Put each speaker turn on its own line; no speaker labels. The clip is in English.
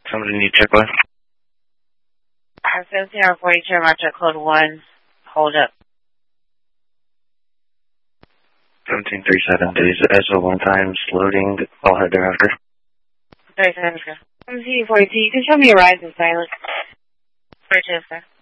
Somebody need check one?
17-42, Metro Code 1, hold up.
1737, days SO1 times, loading, I'll head thereafter.
37, 17-42, you can show me a rise in silence. 42, sir.